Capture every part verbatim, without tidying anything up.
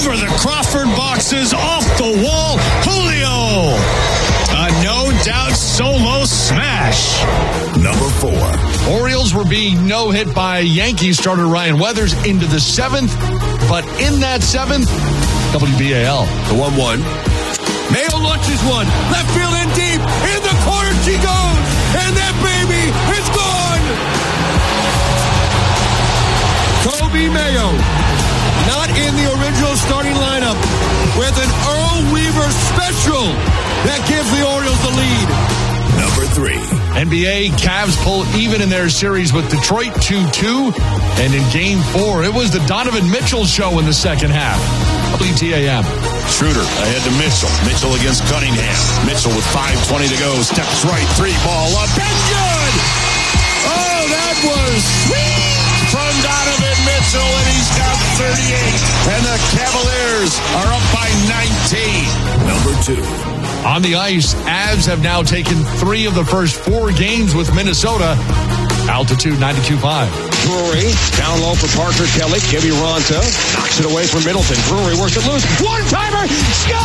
over the Crawford boxes, off the wall, Julio. A no-doubt solo smash. Number four. Orioles were being no-hit by Yankees starter Ryan Weathers into the seventh, but in that seventh, W B A L. The one one. Mayo launches one. Left field in deep. In the corner she goes. And that baby is gone. Kobe Mayo, not in the original starting lineup, with an Earl Weaver special that gives the Orioles the lead. Number three. N B A Cavs pull even in their series with Detroit two two. And in game four, it was the Donovan Mitchell show in the second half. W T A M. Schroeder ahead to Mitchell. Mitchell against Cunningham. Mitchell with five twenty to go. Steps right. Three ball up. And good! Oh, that was sweet from Donovan Mitchell. And he's got thirty-eight. And the Cavaliers are up by nineteen. Number two. On the ice, Avs have now taken three of the first four games with Minnesota. Altitude ninety-two point five. Drury down low for Parker Kelly. Kibby Ronta knocks it away from Middleton. Drury works it loose. One-timer. Score!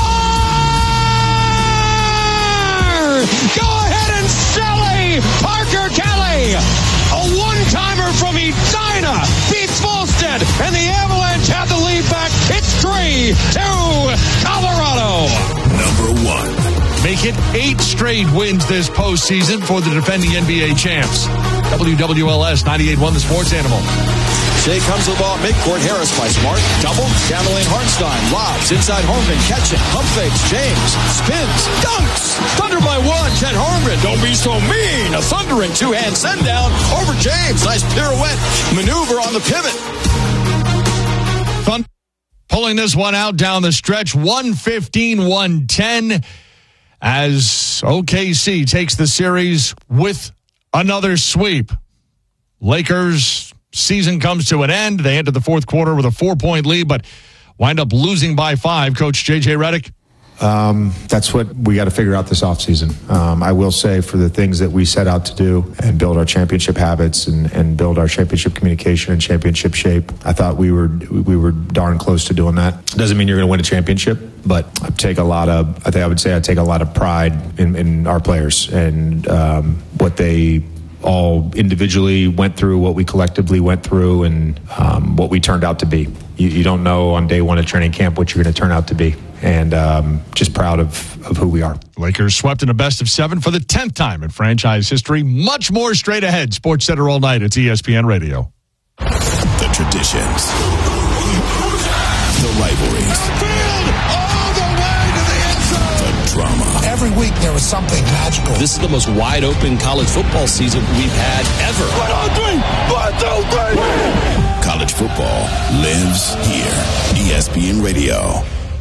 Go ahead and Sally Parker Kelly. A one-timer from Edina beats Volstead. And the Avalanche have the lead back. It's three to Colorado. Number one. Make it eight straight wins this postseason for the defending N B A champs. W W L S ninety-eight one, the sports animal. Shea comes to the ball, midcourt. Harris by Smart. Double. Cavalier Hartenstein. Lobs. Inside Holmgren. Catch it. Pump fakes. James. Spins. Dunks. Thunder by one. Chet Holmgren. Don't be so mean. A thundering two-hand send down over James. Nice pirouette maneuver on the pivot. Thunder pulling this one out down the stretch. one fifteen one ten as O K C takes the series with another sweep. Lakers season comes to an end. They enter the fourth quarter with a four-point lead, but wind up losing by five. Coach J J Redick. Um, that's what we got to figure out this offseason. Um, I will say for the things that we set out to do and build our championship habits and, and build our championship communication and championship shape, I thought we were we were darn close to doing that. Doesn't mean you're going to win a championship, but I take a lot of, I think I would say I take a lot of pride in, in our players and um, what they all individually went through, what we collectively went through, and um, what we turned out to be. You, you don't know on day one of training camp what you're going to turn out to be. And um, just proud of, of who we are. Lakers swept in a best of seven for the tenth time in franchise history. Much more straight ahead. Sports Center all night. It's E S P N Radio. The traditions. The rivalries. All the way to the end zone. The drama. Every week there was something magical. This is the most wide-open college football season we've had ever. One, two, three. One, two, three. College football lives here. E S P N Radio.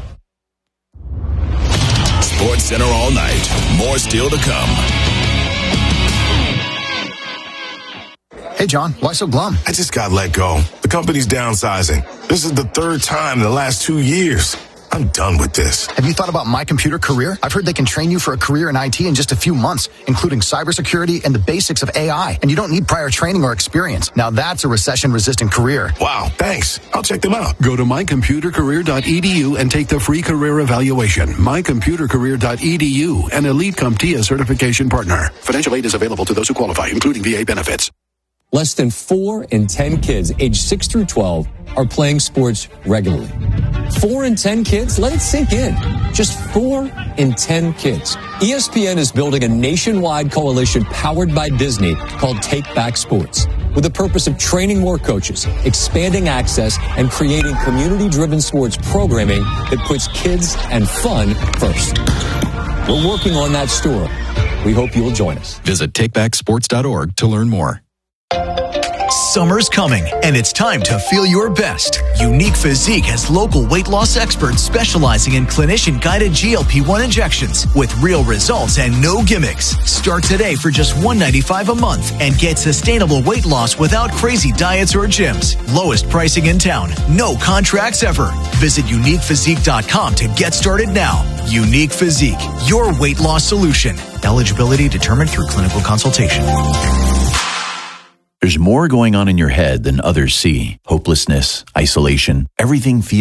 Sports Center all night. More still to come. Hey, John, why so glum? I just got let go. The company's downsizing. This is the third time in the last two years. I'm done with this. Have you thought about My Computer Career? I've heard they can train you for a career in I T in just a few months, including cybersecurity and the basics of A I. And you don't need prior training or experience. Now that's a recession-resistant career. Wow, thanks. I'll check them out. Go to my computer career dot e d u and take the free career evaluation. my computer career dot e d u, an Elite CompTIA certification partner. Financial aid is available to those who qualify, including V A benefits. Less than four in ten kids aged six through twelve are playing sports regularly. Four in ten kids? Let it sink in. Just four in ten kids. E S P N is building a nationwide coalition powered by Disney called Take Back Sports, with the purpose of training more coaches, expanding access, and creating community-driven sports programming that puts kids and fun first. We're working on that story. We hope you'll join us. Visit take back sports dot org to learn more. Summer's coming, and it's time to feel your best. Unique Physique has local weight loss experts specializing in clinician-guided G L P one injections with real results and no gimmicks. Start today for just one hundred ninety-five dollars a month and get sustainable weight loss without crazy diets or gyms. Lowest pricing in town. No contracts ever. Visit unique physique dot com to get started now. Unique Physique, your weight loss solution. Eligibility determined through clinical consultation. There's more going on in your head than others see. Hopelessness, isolation, everything feels